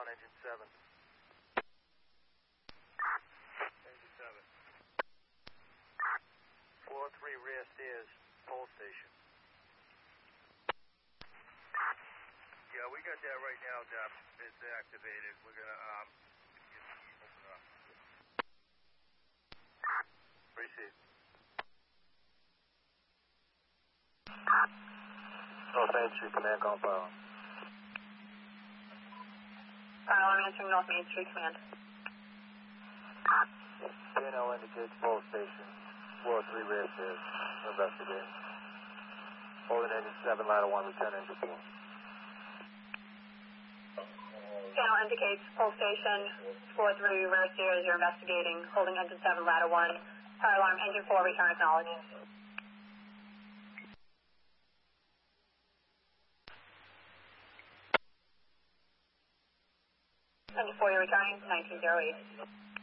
engine 7. Engine 7. 4-3 rear stairs, pole station. Yeah, we got that right now, Dap. It's activated. We're gonna open up. Receive. North Main Street, command, call file. I'm answering North Main Street, command. PNL indicates pole station, 4-3 rear stairs, investigating. Holding engine 7, ladder 1, return engine 4. Channel indicates pole station, 4-3 rear stairs, you're investigating. Holding engine 7, ladder 1. Fire alarm, engine 4, return acknowledged. Engine 4, you're returning, 1908.